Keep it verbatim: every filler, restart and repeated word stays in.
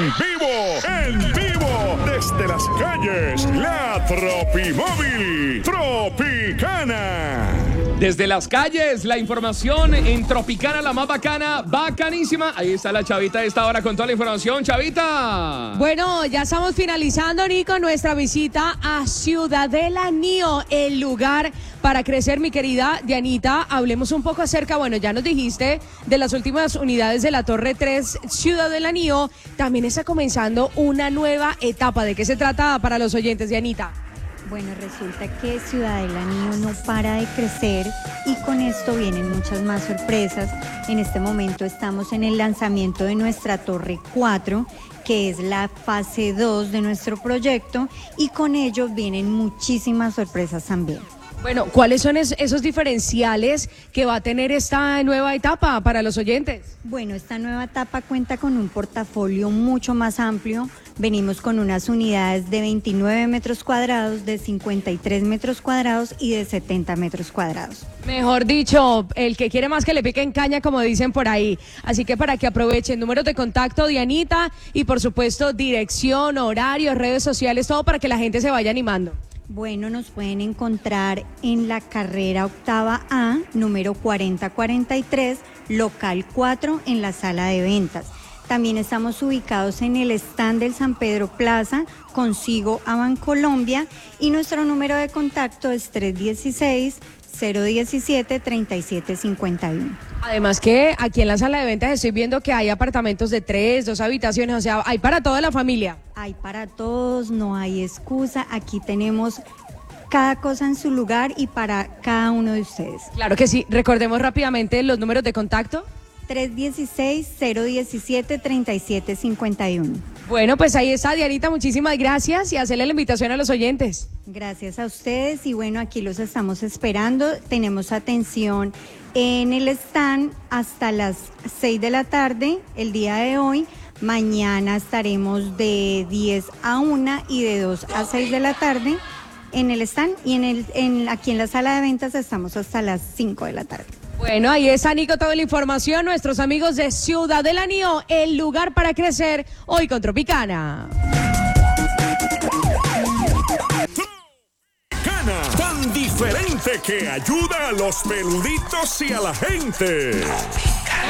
vivo, en vivo, desde las calles, la Tropimóvil Tropicana. Desde las calles, la información en Tropicana, la más bacana, bacanísima. Ahí está la Chavita de esta hora con toda la información. Chavita. Bueno, ya estamos finalizando, Nico, nuestra visita a Ciudadela Nió, el lugar para crecer, mi querida Dianita. Hablemos un poco acerca, bueno, ya nos dijiste de las últimas unidades de la Torre tres Ciudadela Nió. También está comenzando una nueva etapa. ¿De qué se trata para los oyentes, Dianita? Bueno, resulta que Ciudadela Nió no para de crecer y con esto vienen muchas más sorpresas. En este momento estamos en el lanzamiento de nuestra Torre cuatro, que es la fase dos de nuestro proyecto, y con ello vienen muchísimas sorpresas también. Bueno, ¿cuáles son es, esos diferenciales que va a tener esta nueva etapa para los oyentes? Bueno, esta nueva etapa cuenta con un portafolio mucho más amplio. Venimos con unas unidades de veintinueve metros cuadrados, de cincuenta y tres metros cuadrados y de setenta metros cuadrados. Mejor dicho, el que quiere más que le piquen caña, como dicen por ahí. Así que para que aprovechen, números de contacto, Dianita, y por supuesto dirección, horarios, redes sociales, todo para que la gente se vaya animando. Bueno, nos pueden encontrar en la carrera octava A, número cuarenta cuarenta y tres, local cuatro, en la sala de ventas. También estamos ubicados en el stand del San Pedro Plaza, consigo a Bancolombia, y nuestro número de contacto es tres uno seis, cero uno siete, tres siete cinco uno. Además que aquí en la sala de ventas estoy viendo que hay apartamentos de tres, dos habitaciones, o sea, hay para toda la familia. Hay para todos, no hay excusa, aquí tenemos cada cosa en su lugar y para cada uno de ustedes. Claro que sí, recordemos rápidamente los números de contacto. tres uno seis, cero uno siete, tres siete cinco uno. Bueno, pues ahí está, Dianita, muchísimas gracias y hacerle la invitación a los oyentes. Gracias a ustedes y bueno, aquí los estamos esperando. Tenemos atención en el stand hasta las seis de la tarde el día de hoy. Mañana estaremos de diez a una y de dos a seis de la tarde en el stand, y en el en aquí en la sala de ventas estamos hasta las cinco de la tarde. Bueno, ahí está, Nico, toda la información. Nuestros amigos de Ciudadela Nió, el lugar para crecer, hoy con Tropicana. Tropicana, tan diferente que ayuda a los peluditos y a la gente.